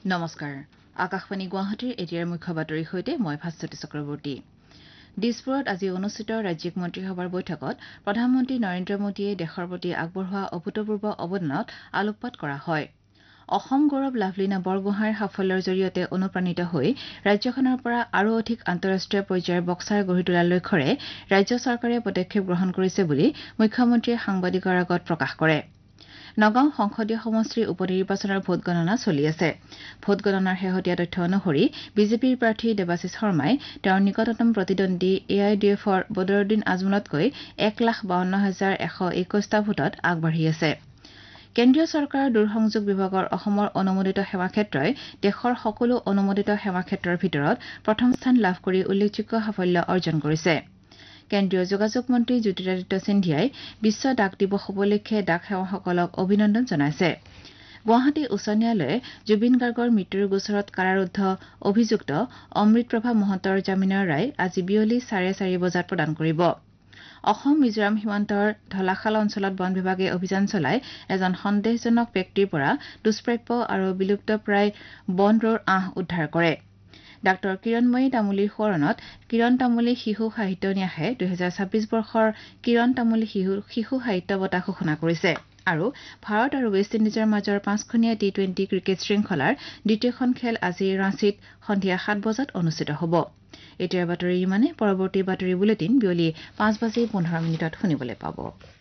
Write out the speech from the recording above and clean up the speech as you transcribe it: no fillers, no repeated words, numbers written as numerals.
নমস্কাৰ আকাশবাণী গুৱাহাটীৰ এতিয়াৰ মুখ্য বাতৰিৰ সৈতে মই ভাস্বতী চক্ৰৱৰ্তী দিছপুৰত আজি অনুষ্ঠিত ৰাজ্যিক মন্ত্ৰীসভাৰ বৈঠকত প্ৰধানমন্ত্ৰী নৰেন্দ্ৰ মোদীয়ে দেশৰ প্ৰতি আগবঢ়োৱা অভূতপূৰ্ব অৱদানত আলোকপাত কৰা হয় অসম গৌৰৱ লাভলীনা বৰগোহাঁইৰ সাফল্যৰ জৰিয়তে অনুপ্ৰাণিত হৈ ৰাজ্যখনৰ পৰা আৰু অধিক আন্তঃৰাষ্ট্ৰীয় পৰ্যায়ৰ বক্সাৰ গঢ়ি তোলাৰ লক্ষ্যৰে ৰাজ্য চৰকাৰে পদক্ষেপ গ্ৰহণ কৰিছে বুলি মুখ্যমন্ত্ৰীয়ে সাংবাদিকৰ আগত প্ৰকাশ কৰে নগাঁও সংসদীয় সমষ্টিৰ উপনিৰ্বাচনৰ ভোটগণনা চলি আছে ভোটগণনাৰ শেহতীয়া তথ্য অনুসৰি বিজেপিৰ প্ৰাৰ্থী দেৱাশিষ শৰ্মাই তেওঁৰ নিকটতম প্ৰতিদ্বন্দ্বী AIDFৰ বদৰুদ্দিন আজমলতকৈ 1,52,121টা ভোটত আগবাঢ়ি আছে কেন্দ্ৰীয় চৰকাৰৰ দূৰসংযোগ বিভাগৰ অসমৰ অনুমোদিত সেৱা ক্ষেত্ৰই দেশৰ সকলো অনুমোদিত সেৱা ক্ষেত্ৰৰ ভিতৰত প্ৰথম স্থান লাভ কৰি উল্লেখযোগ্য সাফল্য অৰ্জন কৰিছে কেন্দ্ৰীয় যোগাযোগ মন্ত্ৰী জ্যোতিৰাদিত্য সিন্ধিয়াই বিশ্ব ডাক দিৱস উপলক্ষে ডাক সেৱাসকলক অভিনন্দন জনাইছে গুৱাহাটী উচ্চ ন্যায়ালয়ে জুবিন গাৰ্গৰ মৃত্যুৰ গোচৰত কাৰাৰুদ্ধ অভিযুক্ত অমৃতপ্ৰভা মহন্তৰ জামিনৰ ৰায় আজি বিয়লি 4:30 বজাত প্ৰদান কৰিব অসম মিজোৰাম সীমান্তৰ ধলাখাল অঞ্চলত বন বিভাগে অভিযান চলাই এজন সন্দেহজনক ব্যক্তিৰ পৰা দুষ্প্ৰাপ্য আৰু বিলুপ্তপ্ৰায় বন ৰৌৰ আঁহ উদ্ধাৰ কৰে ডাঃ কিৰণময়ী তামুলীৰ সোঁৱৰণত কিৰণ তামুলী শিশু সাহিত্য ন্যাসে 2026 বৰ্ষৰ কিৰণ তামুলী শিশু সাহিত্য বঁটা ঘোষণা কৰিছে আৰু ভাৰত আৰু ৱেষ্ট ইণ্ডিজৰ মাজৰ 5খনীয়া T20 ক্ৰিকেট শৃংখলাৰ দ্বিতীয়খন খেল আজি ৰাঁচীত সন্ধিয়া 7 বজাত অনুষ্ঠিত হ'ব এতিয়াৰ বাতৰি ইমানে পৰৱৰ্তী বাতৰি বুলেটিন বিয়লি 5:15 শুনিবলৈ পাব